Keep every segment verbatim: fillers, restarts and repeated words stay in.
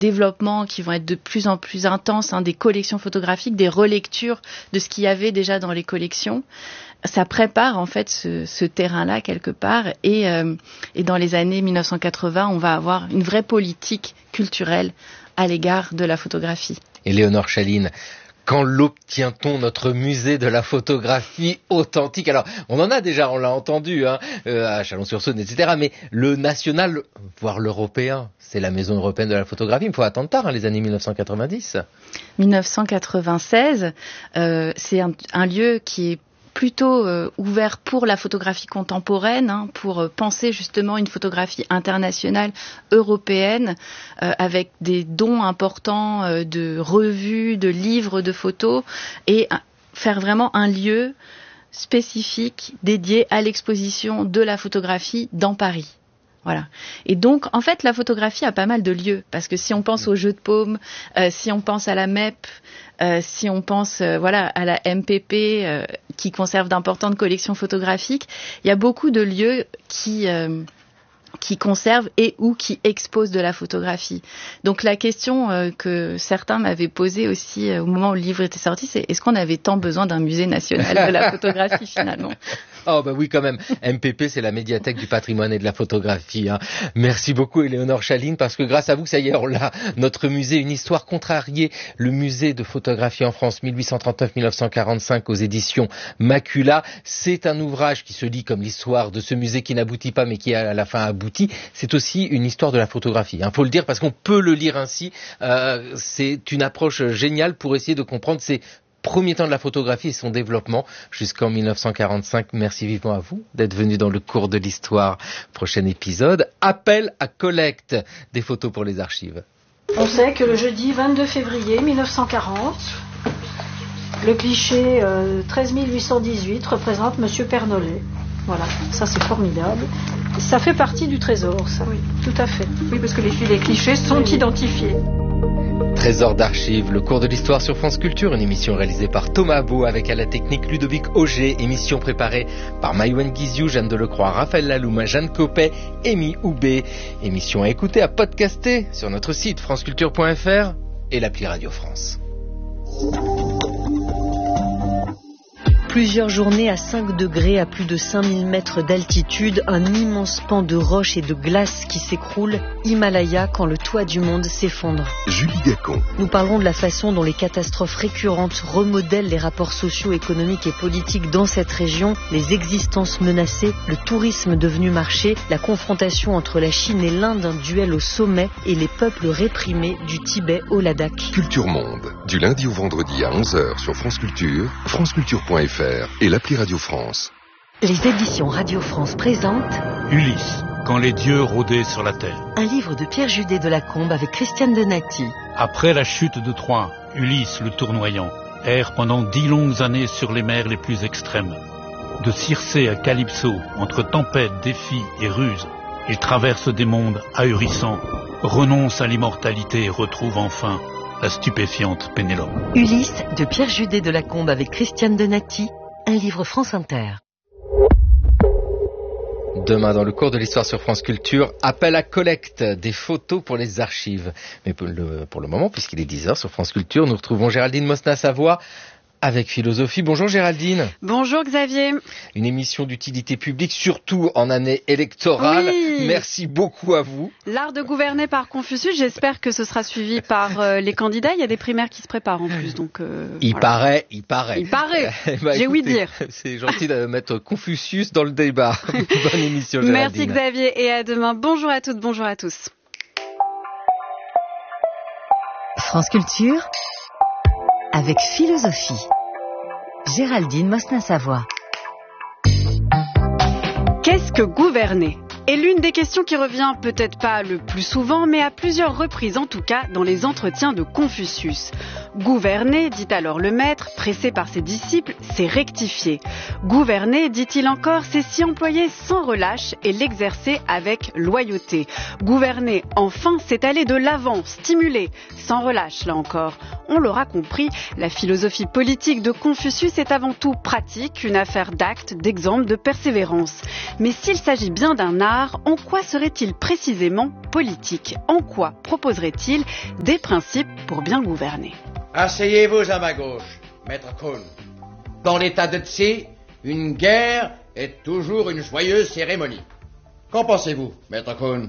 développements qui vont être de plus en plus intenses, hein, des collections photographiques, des relectures de ce qu'il y avait déjà dans les collections. Ça prépare en fait ce, ce terrain-là quelque part et, euh, et dans les années mille neuf cent quatre-vingts, on va avoir une vraie politique culturelle à l'égard de la photographie. Éléonore Chaline, quand l'obtient-on, notre musée de la photographie authentique? Alors, on en a déjà, on l'a entendu, hein, euh, à Chalon-sur-Saône, et cetera. Mais le national, voire l'européen, c'est la Maison européenne de la photographie. Il faut attendre tard, hein, les années mille neuf cent quatre-vingt-dix. mille neuf cent quatre-vingt-seize, euh, c'est un, un lieu qui est plutôt euh, ouvert pour la photographie contemporaine, hein, pour euh, penser justement une photographie internationale européenne euh, avec des dons importants euh, de revues, de livres, de photos et euh, faire vraiment un lieu spécifique dédié à l'exposition de la photographie dans Paris. Voilà. Et donc, en fait, la photographie a pas mal de lieux, parce que si on pense au Jeu de Paume, euh, si on pense à la M E P, euh, si on pense, euh, voilà, à la M P P, euh, qui conserve d'importantes collections photographiques, il y a beaucoup de lieux qui euh, qui conservent et ou qui exposent de la photographie. Donc, la question euh, que certains m'avaient posée aussi euh, au moment où le livre était sorti, c'est est-ce qu'on avait tant besoin d'un musée national de la photographie finalement? Oh bah oui quand même, M P P c'est la médiathèque du patrimoine et de la photographie, hein. Merci beaucoup Éléonore Chaline, parce que grâce à vous, ça y est, on l'a, notre musée, une histoire contrariée, le musée de photographie en France mille huit cent trente-neuf à mille neuf cent quarante-cinq aux éditions Macula. C'est un ouvrage qui se lit comme l'histoire de ce musée qui n'aboutit pas mais qui à la fin aboutit. C'est aussi une histoire de la photographie, hein, faut le dire, parce qu'on peut le lire ainsi. Euh, c'est une approche géniale pour essayer de comprendre ces premier temps de la photographie et son développement jusqu'en mille neuf cent quarante-cinq. Merci vivement à vous d'être venu dans le cours de l'histoire. Prochain épisode, appel à collecte des photos pour les archives. On sait que le jeudi vingt-deux février mille neuf cent quarante, le cliché euh, treize mille huit cent dix-huit représente Monsieur Pernollet. Voilà, ça c'est formidable. Ça fait partie du trésor, ça. Oui, tout à fait. Oui, parce que les, les clichés sont oui. identifiés. Trésor d'archives, le cours de l'histoire sur France Culture, une émission réalisée par Thomas Beau avec à la technique Ludovic Auger, émission préparée par Maïwen Guiziou, Jeanne Delecroix, Raphaël Lalouma, Jeanne Copet, Amy Houbé. Émission à écouter, à podcaster sur notre site franceculture point f r et l'appli Radio France. Plusieurs journées à cinq degrés, à plus de cinq mille mètres d'altitude, un immense pan de roches et de glace qui s'écroule, Himalaya, quand le toit du monde s'effondre. Julie Gacon. Nous parlerons de la façon dont les catastrophes récurrentes remodèlent les rapports sociaux, économiques et politiques dans cette région, les existences menacées, le tourisme devenu marché, la confrontation entre la Chine et l'Inde, un duel au sommet, et les peuples réprimés du Tibet au Ladakh. Culture Monde, du lundi au vendredi à onze heures sur France Culture, franceculture point f r et l'appli Radio France. Les éditions Radio France présentent Ulysse, quand les dieux rôdaient sur la terre. Un livre de Pierre Judet de Lacombe avec Christiane Donati. Après la chute de Troie, Ulysse le tournoyant erre pendant dix longues années sur les mers les plus extrêmes. De Circé à Calypso, entre tempêtes, défis et ruses, il traverse des mondes ahurissants, renonce à l'immortalité et retrouve enfin la stupéfiante Pénélope. Ulysse de Pierre Judet de Lacombe avec Christiane Donati, un livre France Inter. Demain, dans le cours de l'histoire sur France Culture, appel à collecte des photos pour les archives. Mais pour le, pour le moment, puisqu'il est dix heures sur France Culture, nous retrouvons Géraldine Mosna-Savoie avec Philosophie. Bonjour Géraldine. Bonjour Xavier. Une émission d'utilité publique, surtout en année électorale. Oui. Merci beaucoup à vous. L'art de gouverner par Confucius, j'espère que ce sera suivi par euh, les candidats. Il y a des primaires qui se préparent en plus. Donc, euh, il voilà. paraît, il paraît. Il paraît, bah, j'ai ouï dire. C'est gentil de mettre Confucius dans le débat. Bonne émission Géraldine. Merci Xavier et à demain. Bonjour à toutes, bonjour à tous. France Culture avec Philosophie. Géraldine Mosna-Savoie. Qu'est-ce que gouverner ? est l'une des questions qui revient peut-être pas le plus souvent, mais à plusieurs reprises en tout cas dans les entretiens de Confucius. Gouverner, dit alors le maître, pressé par ses disciples, c'est rectifier. Gouverner, dit-il encore, c'est s'y employer sans relâche et l'exercer avec loyauté. Gouverner, enfin, c'est aller de l'avant, stimuler, sans relâche, là encore. On l'aura compris, la philosophie politique de Confucius est avant tout pratique, une affaire d'actes, d'exemples, de persévérance. Mais s'il s'agit bien d'un art, Gallimard, en quoi serait-il précisément politique? En quoi proposerait-il des principes pour bien gouverner? Asseyez-vous à ma gauche, maître Kuhn. Dans l'état de Tsi, une guerre est toujours une joyeuse cérémonie. Qu'en pensez-vous, maître Kuhn?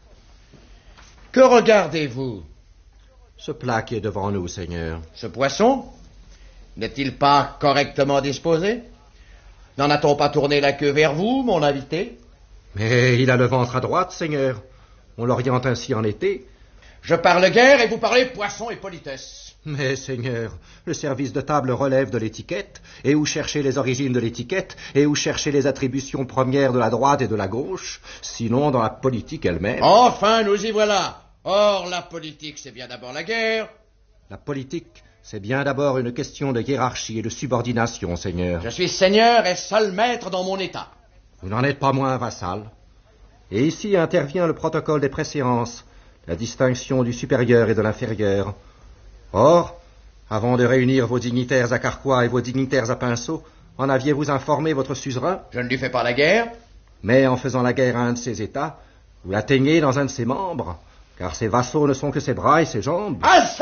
Que regardez-vous? Ce plat qui est devant nous, Seigneur. Ce poisson? N'est-il pas correctement disposé? N'en a-t-on pas tourné la queue vers vous, mon invité? Mais il a le ventre à droite, Seigneur. On l'oriente ainsi en été. Je parle guerre et vous parlez poisson et politesse. Mais, Seigneur, le service de table relève de l'étiquette. Et où chercher les origines de l'étiquette? Et où chercher les attributions premières de la droite et de la gauche? Sinon dans la politique elle-même. Enfin, nous y voilà. Or, la politique, c'est bien d'abord la guerre. La politique, c'est bien d'abord une question de hiérarchie et de subordination, Seigneur. Je suis seigneur et seul maître dans mon état. Vous n'en êtes pas moins vassal. Et ici intervient le protocole des préséances, la distinction du supérieur et de l'inférieur. Or, avant de réunir vos dignitaires à Carquois et vos dignitaires à Pinceau, en aviez-vous informé votre suzerain? Je ne lui fais pas la guerre. Mais en faisant la guerre à un de ses États, vous l'atteignez dans un de ses membres, car ses vassaux ne sont que ses bras et ses jambes. Assez!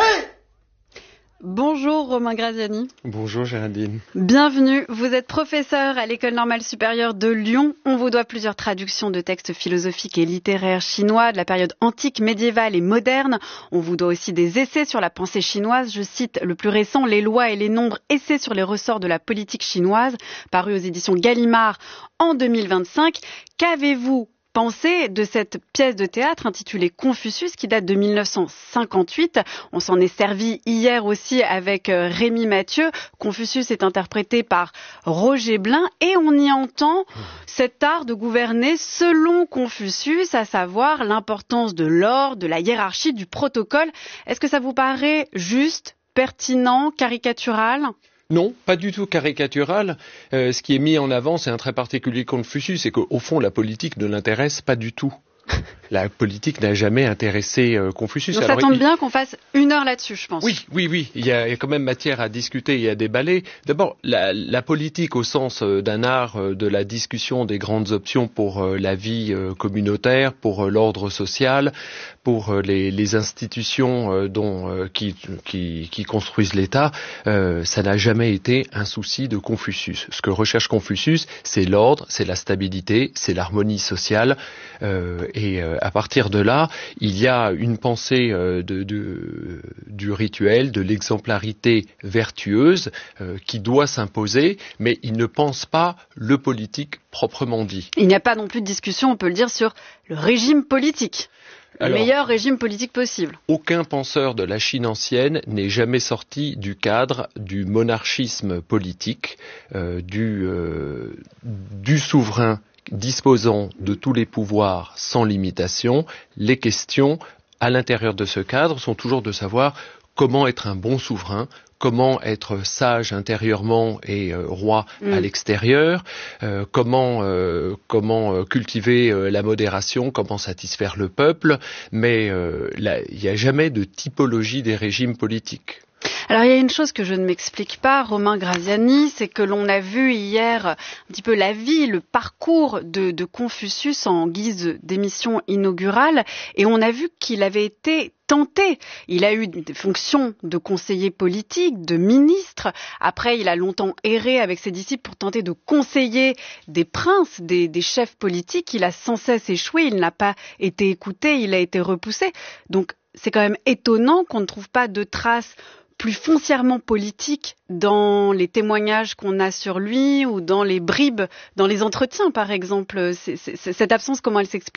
Bonjour Romain Graziani. Bonjour Géraldine. Bienvenue, vous êtes professeur à l'École normale supérieure de Lyon. On vous doit plusieurs traductions de textes philosophiques et littéraires chinois de la période antique, médiévale et moderne. On vous doit aussi des essais sur la pensée chinoise. Je cite le plus récent, Les lois et les nombres, essais sur les ressorts de la politique chinoise, paru aux éditions Gallimard en deux mille vingt-cinq. Qu'avez-vous pensé de cette pièce de théâtre intitulée Confucius qui date de mille neuf cent cinquante-huit. On s'en est servi hier aussi avec Rémi Mathieu. Confucius est interprété par Roger Blin et on y entend cet art de gouverner selon Confucius, à savoir l'importance de l'ordre, de la hiérarchie, du protocole. Est-ce que ça vous paraît juste, pertinent, caricatural ? Non, pas du tout caricatural. Euh, ce qui est mis en avant, c'est un trait particulier de Confucius, c'est qu'au fond, la politique ne l'intéresse pas du tout. La politique n'a jamais intéressé euh, Confucius. Donc Alors, ça tombe il... bien qu'on fasse une heure là-dessus, je pense. Oui, oui, oui. Il y a quand même matière à discuter et à déballer. D'abord, la, la politique au sens euh, d'un art euh, de la discussion des grandes options pour euh, la vie euh, communautaire, pour euh, l'ordre social, pour euh, les, les institutions euh, dont, euh, qui, qui, qui construisent l'État, euh, ça n'a jamais été un souci de Confucius. Ce que recherche Confucius, c'est l'ordre, c'est la stabilité, c'est l'harmonie sociale. Euh, et euh, à partir de là, il y a une pensée euh, de, de, du rituel, de l'exemplarité vertueuse euh, qui doit s'imposer, mais il ne pense pas le politique proprement dit. Il n'y a pas non plus de discussion, on peut le dire, sur le régime politique. Le Alors, meilleur régime politique possible. Aucun penseur de la Chine ancienne n'est jamais sorti du cadre du monarchisme politique, euh, du, euh, du souverain disposant de tous les pouvoirs sans limitation. Les questions à l'intérieur de ce cadre sont toujours de savoir comment être un bon souverain, comment être sage intérieurement et euh, roi mmh. à l'extérieur, euh, comment euh, comment euh, cultiver euh, la modération, comment satisfaire le peuple, mais euh, là, il n'y a jamais de typologie des régimes politiques. Alors il y a une chose que je ne m'explique pas, Romain Graziani, c'est que l'on a vu hier un petit peu la vie, le parcours de, de Confucius en guise d'émission inaugurale, et on a vu qu'il avait été tenté. Il a eu des fonctions de conseiller politique, de ministre. Après, il a longtemps erré avec ses disciples pour tenter de conseiller des princes, des, des chefs politiques. Il a sans cesse échoué, il n'a pas été écouté, il a été repoussé. Donc c'est quand même étonnant qu'on ne trouve pas de traces plus foncièrement politique dans les témoignages qu'on a sur lui ou dans les bribes, dans les entretiens par exemple. C'est, c'est, cette absence, comment elle s'explique ?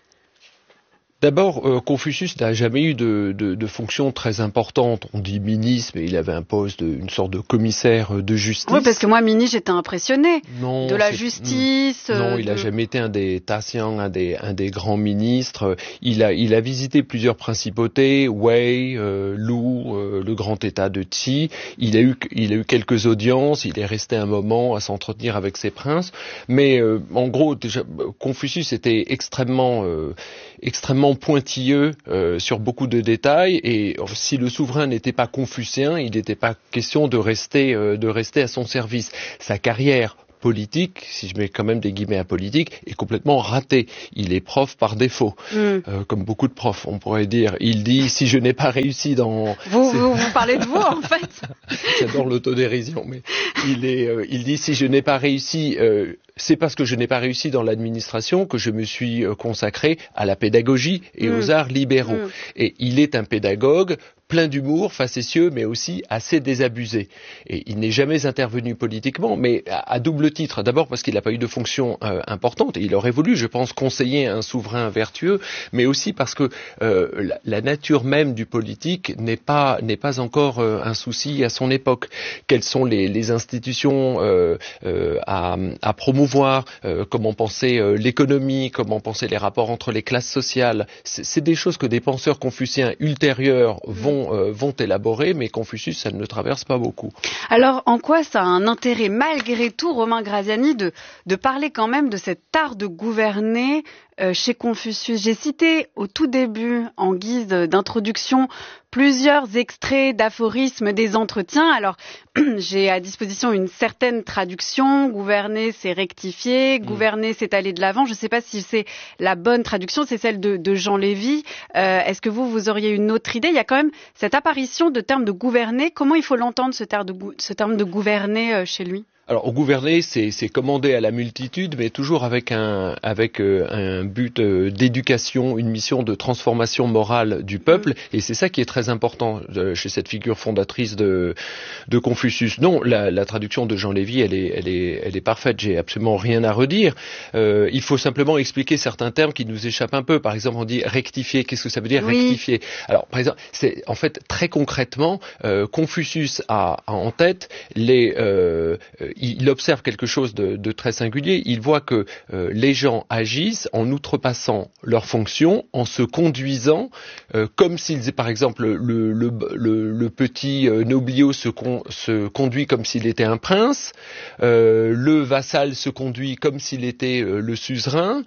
D'abord, euh, Confucius n'a jamais eu de, de, de fonction très importante. On dit ministre, mais il avait un poste, de, une sorte de commissaire de justice. Oui, parce que moi, ministre, j'étais impressionné non, de la justice. Non, euh, il de... n'a jamais été un des Tassians, un des, un des grands ministres. Il a, il a visité plusieurs principautés, Wei, euh, Lu, euh, le grand état de Qi. Il a eu, il a eu quelques audiences. Il est resté un moment à s'entretenir avec ses princes. Mais euh, en gros, déjà, Confucius était extrêmement, euh, extrêmement pointilleux euh, sur beaucoup de détails, et si le souverain n'était pas confucéen, il n'était pas question de rester, euh, de rester à son service. Sa carrière politique, si je mets quand même des guillemets à politique, est complètement raté. Il est prof par défaut, mm. euh, comme beaucoup de profs, on pourrait dire. Il dit, si je n'ai pas réussi dans... Vous, vous, vous parlez de vous, en fait. J'adore l'autodérision, mais il, est, euh, il dit, si je n'ai pas réussi... Euh, c'est parce que je n'ai pas réussi dans l'administration que je me suis consacré à la pédagogie et mmh. aux arts libéraux. Mmh. Et il est un pédagogue plein d'humour, facétieux, mais aussi assez désabusé. Et il n'est jamais intervenu politiquement, mais à, à double titre. D'abord parce qu'il n'a pas eu de fonction euh, importante, et il aurait voulu, je pense, conseiller un souverain vertueux, mais aussi parce que euh, la, la nature même du politique n'est pas, n'est pas encore euh, un souci à son époque. Quelles sont les, les institutions euh, euh, à, à promouvoir, euh, comment penser euh, l'économie, comment penser les rapports entre les classes sociales. C'est, c'est des choses que des penseurs confuciens ultérieurs vont Euh, vont élaborer, mais Confucius, ça ne le traverse pas beaucoup. Alors, en quoi ça a un intérêt, malgré tout, Romain Graziani, de, de parler quand même de cet art de gouverner euh, chez Confucius? J'ai cité au tout début, en guise d'introduction, plusieurs extraits d'aphorismes des entretiens. Alors, j'ai à disposition une certaine traduction. Gouverner, c'est rectifier. Gouverner, mmh. c'est aller de l'avant. Je ne sais pas si c'est la bonne traduction. C'est celle de, de Jean Lévy. Euh, est-ce que vous, vous auriez une autre idée? Il y a quand même cette apparition de terme de gouverner. Comment il faut l'entendre, ce terme de, ce terme de gouverner euh, chez lui? Alors, gouverner, c'est, c'est commander à la multitude, mais toujours avec un, avec euh, un but euh, d'éducation, une mission de transformation morale du peuple, mmh. et c'est ça qui est très important euh, chez cette figure fondatrice de, de Confucius. Non, la, la traduction de Jean Lévy, elle est, elle est, elle est parfaite. J'ai absolument rien à redire. Euh, il faut simplement expliquer certains termes qui nous échappent un peu. Par exemple, on dit rectifier. Qu'est-ce que ça veut dire oui. rectifier? Alors, par exemple, c'est en fait très concrètement, euh, Confucius a, a en tête les euh, il observe quelque chose de, de très singulier. Il voit que euh, les gens agissent en outrepassant leurs fonctions, en se conduisant euh, comme s'ils, par exemple, le, le, le, le petit euh, noblio se, con, se conduit comme s'il était un prince, euh, le vassal se conduit comme s'il était euh, le suzerain.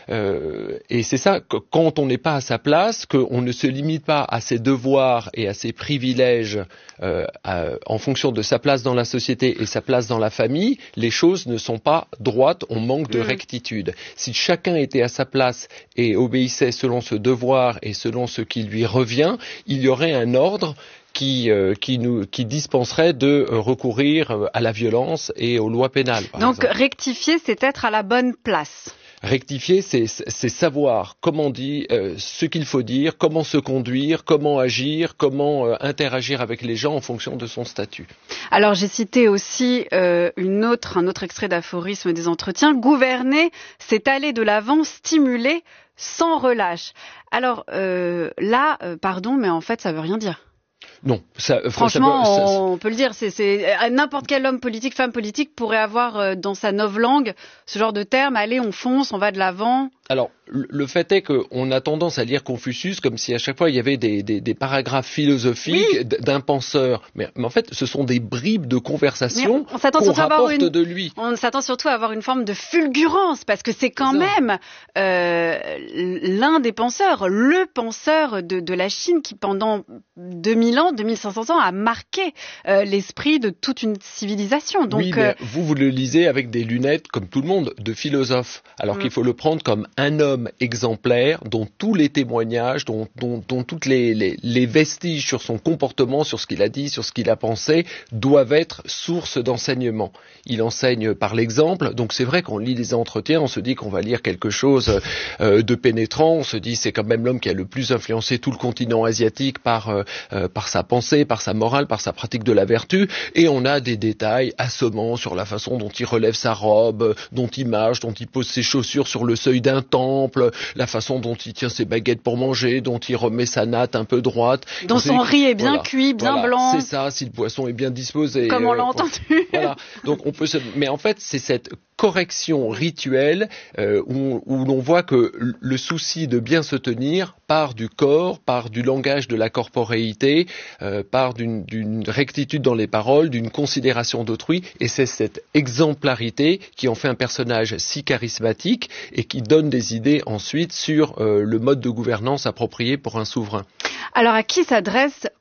Euh, et c'est ça, quand on n'est pas à sa place, qu'on ne se limite pas à ses devoirs et à ses privilèges euh, à, en fonction de sa place dans la société et sa place dans la famille, les choses ne sont pas droites, on manque de mmh. rectitude. Si chacun était à sa place et obéissait selon ce devoir et selon ce qui lui revient, il y aurait un ordre Qui, euh, qui, nous, qui dispenserait de euh, recourir à la violence et aux lois pénales. Par Donc exemple. Rectifier, c'est être à la bonne place. Rectifier, c'est, c'est savoir comment dire, euh, ce qu'il faut dire, comment se conduire, comment agir, comment euh, interagir avec les gens en fonction de son statut. Alors j'ai cité aussi euh, une autre, un autre extrait d'aphorisme des entretiens. Gouverner, c'est aller de l'avant, stimuler sans relâche. Alors euh, là, euh, pardon, mais en fait ça veut rien dire. Non, ça, franchement, ça, ça, ça, on peut le dire. C'est, c'est n'importe quel homme politique, femme politique pourrait avoir euh, dans sa novlangue ce genre de terme. Allez, on fonce, on va de l'avant. Alors, le fait est qu'on a tendance à lire Confucius comme si à chaque fois il y avait des, des, des paragraphes philosophiques oui. d'un penseur. Mais, mais en fait, ce sont des bribes de conversation on, on qu'on rapporte une, de lui. On s'attend surtout à avoir une forme de fulgurance parce que c'est quand c'est même euh, l'un des penseurs, le penseur de, de la Chine qui pendant deux mille ans, deux mille cinq cents ans a marqué euh, l'esprit de toute une civilisation. Donc, oui, mais euh, vous, vous le lisez avec des lunettes, comme tout le monde, de philosophe. Alors hum. qu'il faut le prendre comme un homme exemplaire dont tous les témoignages, dont, dont, dont toutes les, les, les vestiges sur son comportement, sur ce qu'il a dit, sur ce qu'il a pensé, doivent être source d'enseignement. Il enseigne par l'exemple, donc c'est vrai qu'on lit les entretiens, on se dit qu'on va lire quelque chose euh, de pénétrant, on se dit c'est quand même l'homme qui a le plus influencé tout le continent asiatique par, euh, euh, par sa pensée, par sa morale, par sa pratique de la vertu, et on a des détails assommants sur la façon dont il relève sa robe, dont il marche, dont il pose ses chaussures sur le seuil d'un temple, la façon dont il tient ses baguettes pour manger, dont il remet sa natte un peu droite. Dont son riz est bien voilà, cuit, bien voilà, blanc. C'est ça, si le poisson est bien disposé. Comme on l'a euh, entendu. Voilà. Donc on peut se... Mais en fait, c'est cette correction rituelle euh, où, où l'on voit que le souci de bien se tenir part du corps, part du langage de la corporéité, euh, part d'une, d'une rectitude dans les paroles, d'une considération d'autrui, et c'est cette exemplarité qui en fait un personnage si charismatique et qui donne des idées ensuite sur euh, le mode de gouvernance approprié pour un souverain. Alors à qui s'adresse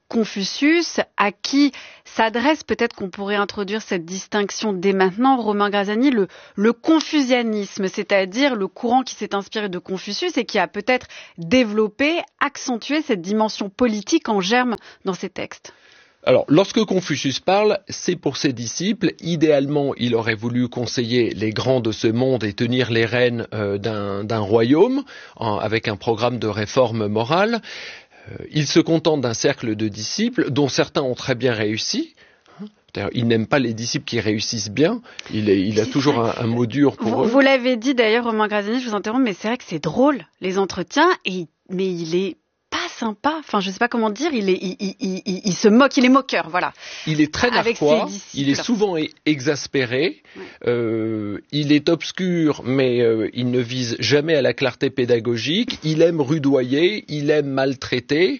Confucius, à qui s'adresse, peut-être qu'on pourrait introduire cette distinction dès maintenant, Romain Graziani, le, le confucianisme, c'est-à-dire le courant qui s'est inspiré de Confucius et qui a peut-être développé, accentué cette dimension politique en germe dans ses textes. Alors, lorsque Confucius parle, c'est pour ses disciples. Idéalement, il aurait voulu conseiller les grands de ce monde et tenir les rênes euh, d'un, d'un royaume en, avec un programme de réforme morale. Euh, il se contente d'un cercle de disciples dont certains ont très bien réussi. D'ailleurs, il n'aime pas les disciples qui réussissent bien. Il, est, il a toujours un, un mot dur pour vous, eux. Vous l'avez dit d'ailleurs, Romain Graziani, je vous interromps, mais c'est vrai que c'est drôle, les entretiens, et, mais il est pas sympa, enfin je sais pas comment dire, il, est, il, il, il, il, il se moque, il est moqueur, voilà. Il est très narquois, il est souvent exaspéré, ouais. euh, il est obscur, mais euh, il ne vise jamais à la clarté pédagogique, il aime rudoyer, il aime maltraiter.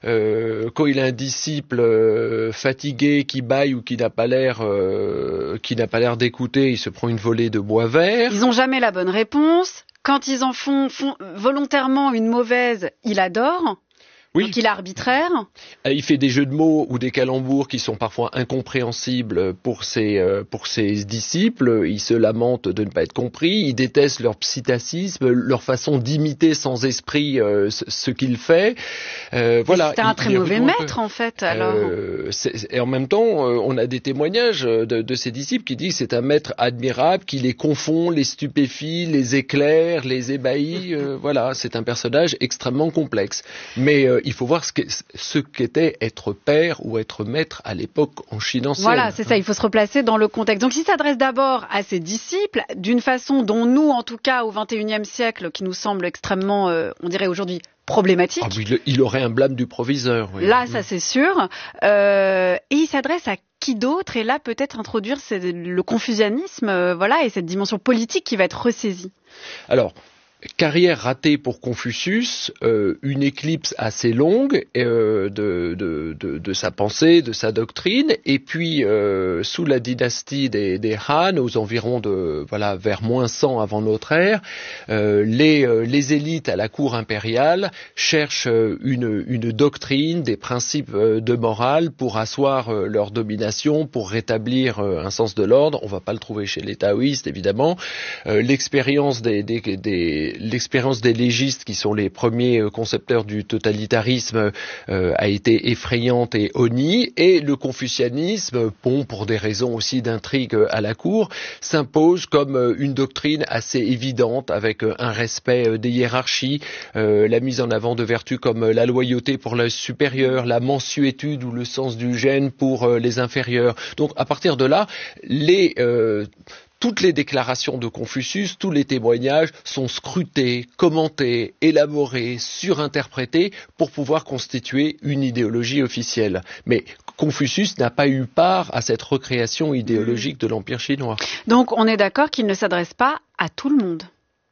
Euh, quand il a un disciple euh, fatigué qui bâille ou qui n'a pas l'air euh, qui n'a pas l'air d'écouter, il se prend une volée de bois vert. Ils n'ont jamais la bonne réponse. Quand ils en font, font volontairement une mauvaise, il adore. Oui. Donc il est arbitraire. Il fait des jeux de mots ou des calembours qui sont parfois incompréhensibles pour ses, euh, pour ses disciples. Il se lamente de ne pas être compris. Il déteste leur psittacisme, leur façon d'imiter sans esprit euh, ce, ce qu'il fait. Euh, voilà. C'est un très mauvais maître en fait. Alors. Euh, et en même temps, euh, on a des témoignages de, de ses disciples qui disent que c'est un maître admirable, qui les confond, les stupéfie, les éclaire, les ébahit. Euh, voilà, c'est un personnage extrêmement complexe. Mais euh, il faut voir ce, qu'est, ce qu'était être père ou être maître à l'époque en Chine ancienne. Voilà, c'est ça, il faut se replacer dans le contexte. Donc il s'adresse d'abord à ses disciples, d'une façon dont nous, en tout cas au vingt et unième siècle, qui nous semble extrêmement, euh, on dirait aujourd'hui, problématique. Ah, il, il aurait un blâme du proviseur. Oui. Là, ça c'est sûr. Euh, et il s'adresse à qui d'autre? Et là, peut-être introduire c'est, le confucianisme, euh, voilà, et cette dimension politique qui va être ressaisie. Alors, carrière ratée pour Confucius, euh, une éclipse assez longue euh, de, de, de, de sa pensée, de sa doctrine, et puis euh, sous la dynastie des, des Han, aux environs de voilà vers moins cent avant notre ère, euh, les, euh, les élites à la cour impériale cherchent une, une doctrine, des principes de morale pour asseoir euh, leur domination, pour rétablir euh, un sens de l'ordre. On ne va pas le trouver chez les taoïstes évidemment. Euh, l'expérience des, des, des L'expérience des légistes, qui sont les premiers concepteurs du totalitarisme, euh, a été effrayante et honnie, et le confucianisme, bon, pour des raisons aussi d'intrigue à la cour, s'impose comme une doctrine assez évidente, avec un respect des hiérarchies, euh, la mise en avant de vertus comme la loyauté pour le supérieur, la mansuétude ou le sens du gène pour les inférieurs. Donc à partir de là, les... Euh, Toutes les déclarations de Confucius, tous les témoignages sont scrutés, commentés, élaborés, surinterprétés pour pouvoir constituer une idéologie officielle. Mais Confucius n'a pas eu part à cette recréation idéologique de l'Empire chinois. Donc on est d'accord qu'il ne s'adresse pas à tout le monde.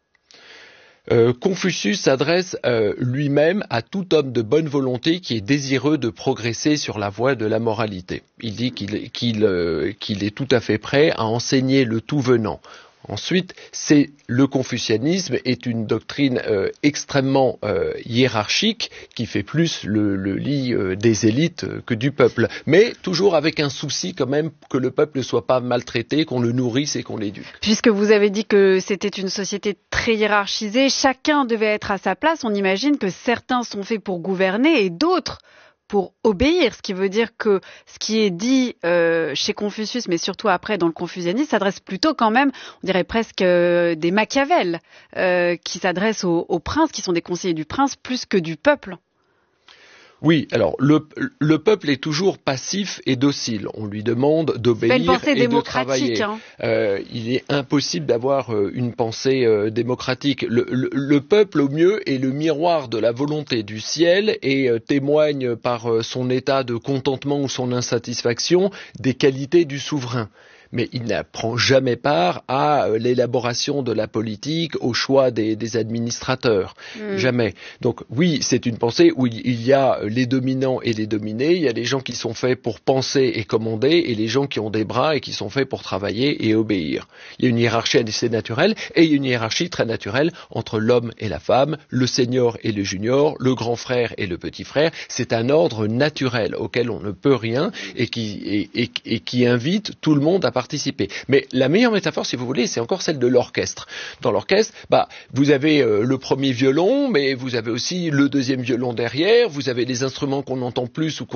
Euh, Confucius s'adresse euh, lui-même à tout homme de bonne volonté qui est désireux de progresser sur la voie de la moralité. Il dit qu'il, qu'il, euh, qu'il est tout à fait prêt à enseigner le tout venant. Ensuite, c'est le confucianisme est une doctrine euh, extrêmement euh, hiérarchique qui fait plus le, le lit euh, des élites euh, que du peuple, mais toujours avec un souci quand même que le peuple ne soit pas maltraité, qu'on le nourrisse et qu'on l'éduque. Puisque vous avez dit que c'était une société très hiérarchisée, chacun devait être à sa place, on imagine que certains sont faits pour gouverner et d'autres pour obéir, ce qui veut dire que ce qui est dit euh, chez Confucius, mais surtout après dans le confucianisme, s'adresse plutôt quand même, on dirait presque euh, des Machiavel, euh, qui s'adressent aux, aux princes, qui sont des conseillers du prince, plus que du peuple. Oui, alors le, le peuple est toujours passif et docile. On lui demande d'obéir et de travailler. Hein. Euh, il est impossible d'avoir euh, une pensée euh, démocratique. Le, le, le peuple, au mieux, est le miroir de la volonté du ciel et euh, témoigne par euh, son état de contentement ou son insatisfaction des qualités du souverain. mais il n'apprend jamais part à euh, l'élaboration de la politique, au choix des, des administrateurs. Mmh. Jamais. Donc oui, c'est une pensée où il, il y a les dominants et les dominés, il y a les gens qui sont faits pour penser et commander, et les gens qui ont des bras et qui sont faits pour travailler et obéir. Il y a une hiérarchie assez naturelle, et il y a une hiérarchie très naturelle entre l'homme et la femme, le senior et le junior, le grand frère et le petit frère. C'est un ordre naturel auquel on ne peut rien et qui, et, et, et qui invite tout le monde à participer. Mais la meilleure métaphore, si vous voulez, c'est encore celle de l'orchestre. Dans l'orchestre, bah, vous avez euh, le premier violon, mais vous avez aussi le deuxième violon derrière, vous avez les instruments qu'on entend plus ou qu'on